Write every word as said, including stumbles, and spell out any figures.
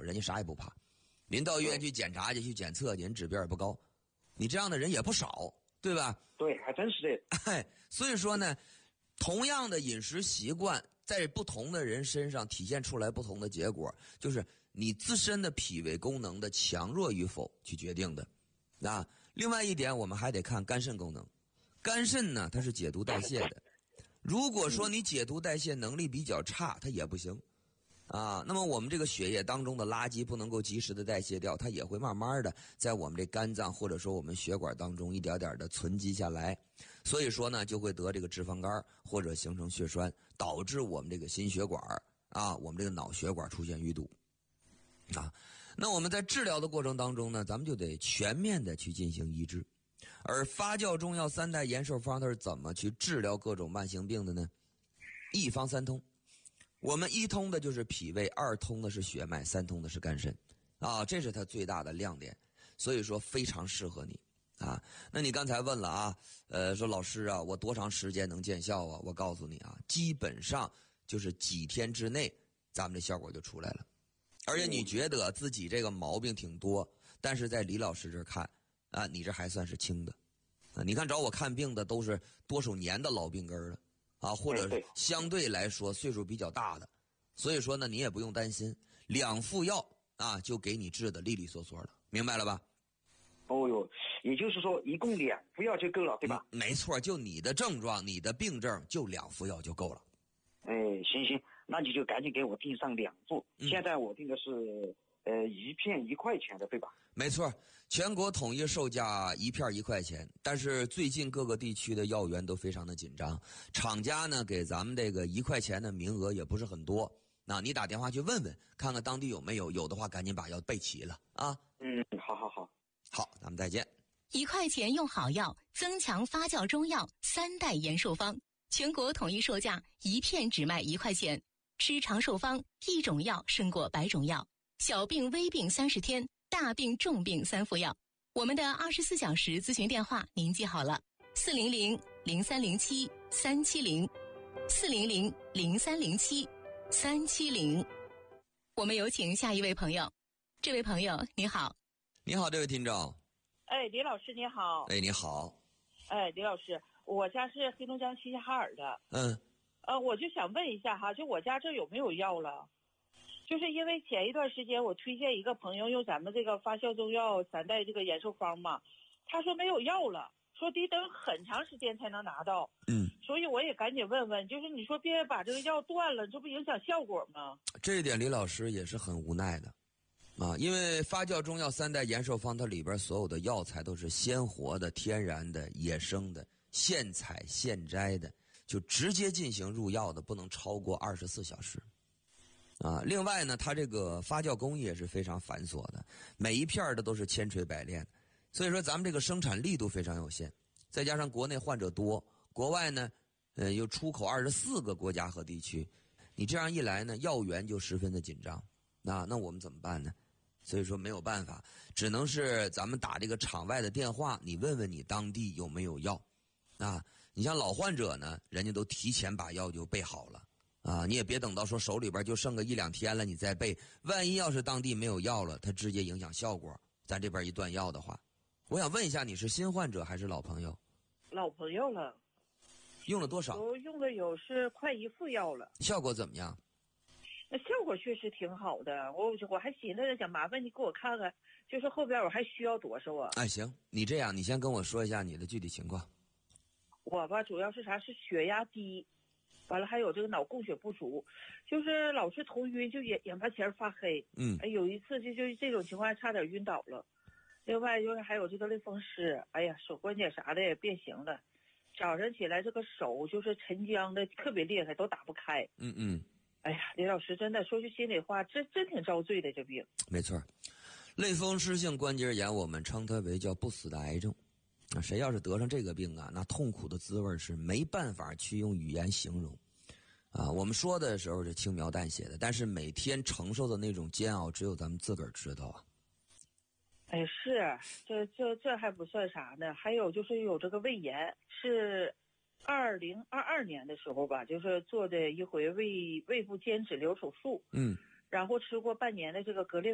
人家啥也不怕。您到医院去检查去去检测，您指标也不高，你这样的人也不少，对吧？ 对，还真是这。 哎，所以说呢，同样的饮食习惯，在不同的人身上体现出来不同的结果，就是你自身的脾胃功能的强弱与否去决定的。啊，另外一点，我们还得看肝肾功能。肝肾呢，它是解毒代谢的。如果说你解毒代谢能力比较差，它也不行。啊，那么我们这个血液当中的垃圾不能够及时的代谢掉，它也会慢慢的在我们这肝脏或者说我们血管当中一点点的存积下来，所以说呢就会得这个脂肪肝或者形成血栓，导致我们这个心血管啊，我们这个脑血管出现淤堵。啊，那我们在治疗的过程当中呢，咱们就得全面的去进行医治。而发酵中药三代延寿方它是怎么去治疗各种慢性病的呢？一方三通。我们一通的就是脾胃，二通的是血脉，三通的是肝肾，啊，这是它最大的亮点，所以说非常适合你啊。那你刚才问了啊，呃，说老师啊，我多长时间能见效啊？我告诉你啊，基本上就是几天之内，咱们这效果就出来了。而且你觉得自己这个毛病挺多，但是在李老师这儿看啊，你这还算是轻的啊。你看找我看病的都是多少年的老病根了。啊，或者相对来说岁数比较大的，所以说呢，你也不用担心，两副药啊就给你治的利利索索的，明白了吧？ 哦哟，也就是说一共两副药就够了，对吧？ 嗯、没错，就你的症状，你的病症就两副药就够了。 哎，行行，那你就赶紧给我订上两副。 嗯、 现在我订的是呃一片一块钱的，对吧？ 没错，全国统一售价一片一块钱，但是最近各个地区的药源都非常的紧张，厂家呢给咱们这个一块钱的名额也不是很多。那你打电话去问问，看看当地有没有，有的话赶紧把药备齐了啊。 嗯，好好好， 好，咱们再见。 一块钱用好药，增强发酵中药三代延寿方，全国统一售价一片只卖一块钱，吃长寿方，一种药胜过百种药。小病微病三十天，大病重病三副药。我们的二十四小时咨询电话您记好了：四零零零三零七三七零，四零零零三零七三七零。我们有请下一位朋友。这位朋友你好。 你好，这位听众。 哎，李老师你好。 哎，你好。 哎，李老师，我家是黑龙江齐齐哈尔的。 嗯。 呃，我就想问一下哈，就我家这有没有药了？就是因为前一段时间我推荐一个朋友用咱们这个发酵中药三代这个延寿方嘛，他说没有药了，说得等很长时间才能拿到。 嗯， 所以我也赶紧问问，就是你说别把这个药断了，这不影响效果吗？ 这一点李老师也是很无奈的啊，因为发酵中药三代延寿方它里边所有的药材都是鲜活的、天然的、野生的、现采现摘的，就直接进行入药的，不能超过二十四小时。啊，另外呢，它这个发酵工艺也是非常繁琐的，每一片的都是千锤百炼，所以说咱们这个生产力度非常有限，再加上国内患者多，国外呢，呃，又出口二十四个国家和地区，你这样一来呢，药源就十分的紧张，那那我们怎么办呢？所以说没有办法，只能是咱们打这个场外的电话，你问问你当地有没有药，啊，你像老患者呢，人家都提前把药就备好了。啊，你也别等到说手里边就剩个一两天了，你再备，万一要是当地没有药了，它直接影响效果，咱这边一断药的话，我想问一下，你是新患者还是老朋友？ 老朋友了。 用了多少？ 我用的有是快一副药了。 效果怎么样？ 那效果确实挺好的，我我还寻思着想麻烦你给我看看，就是后边我还需要多少啊？ 哎，行，你这样，你先跟我说一下你的具体情况。 我吧，主要是啥？是血压低。完了还有这个脑供血不足，就是老是头晕，就眼眼巴前发黑。 嗯， 哎，有一次就就这种情况差点晕倒了。另外就是还有这个类风湿，哎呀，手关节啥的也变形了。早上起来这个手就是沉僵的特别厉害，都打不开。 嗯嗯。 哎呀，李老师真的说句心里话，真真挺遭罪的这病。 没错，类风湿性关节炎我们称它为叫不死的癌症。啊，谁要是得上这个病啊，那痛苦的滋味是没办法去用语言形容，啊，我们说的时候是轻描淡写的，但是每天承受的那种煎熬，只有咱们自个儿知道啊。 哎，是，这这这还不算啥呢，还有就是有这个胃炎，是二零二二年的时候吧，就是做的一回胃胃部间脂瘤手术， 嗯， 然后吃过半年的这个格列